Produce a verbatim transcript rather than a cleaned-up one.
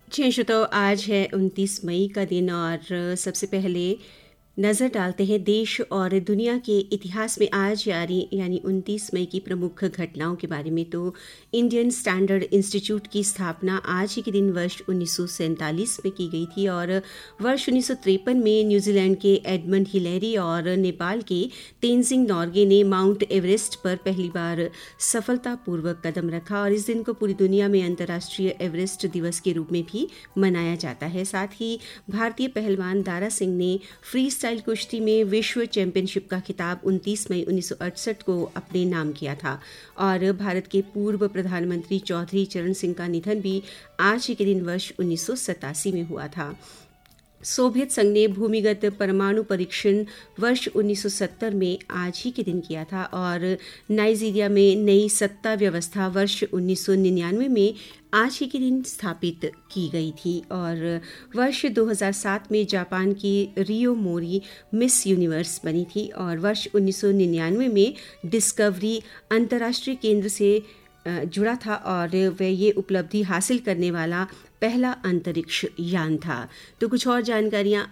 जी श्रोताओ, आज है उनतीस मई का दिन और सबसे पहले नज़र डालते हैं देश और दुनिया के इतिहास में आज यानी यानी उनतीस मई की प्रमुख घटनाओं के बारे में। तो इंडियन स्टैंडर्ड इंस्टीट्यूट की स्थापना आज ही के दिन वर्ष उन्नीस सौ सैंतालीस में की गई थी और वर्ष उन्नीस सौ तिरपन में न्यूजीलैंड के एडमंड हिलेरी और नेपाल के तेनजिंग नोर्गे ने माउंट एवरेस्ट पर पहली बार सफलतापूर्वक कदम रखा और इस दिन को पूरी दुनिया में अंतर्राष्ट्रीय एवरेस्ट दिवस के रूप में भी मनाया जाता है। साथ ही भारतीय पहलवान दारा सिंह ने फ्री स्टाइल कुश्ती में विश्व चैंपियनशिप का खिताब उनतीस मई उन्नीस सौ अड़सठ को अपने नाम किया था और भारत के पूर्व प्रधानमंत्री चौधरी चरण सिंह का निधन भी आज ही के दिन वर्ष उन्नीस सौ सतासी में हुआ था। सोवियत संघ ने भूमिगत परमाणु परीक्षण वर्ष उन्नीस सौ सत्तर में आज ही के दिन किया था और नाइजीरिया में नई सत्ता व्यवस्था वर्ष उन्नीस सौ निन्यानवे में आज ही के दिन स्थापित की गई थी और वर्ष दो हज़ार सात में जापान की रियो मोरी मिस यूनिवर्स बनी थी और वर्ष उन्नीस सौ निन्यानवे में डिस्कवरी अंतर्राष्ट्रीय केंद्र से जुड़ा था और वह ये उपलब्धि हासिल करने वाला पहला अंतरिक्ष यान था। तो कुछ और जानकारियां